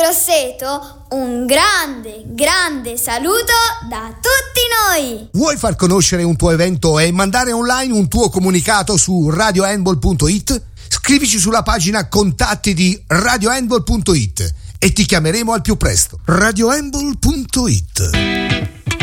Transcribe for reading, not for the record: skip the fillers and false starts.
Grosseto, un grande saluto da tutti noi! Vuoi far conoscere un tuo evento e mandare online un tuo comunicato su radiohandball.it? Scrivici sulla pagina contatti di radiohandball.it e ti chiameremo al più presto. radiohandball.it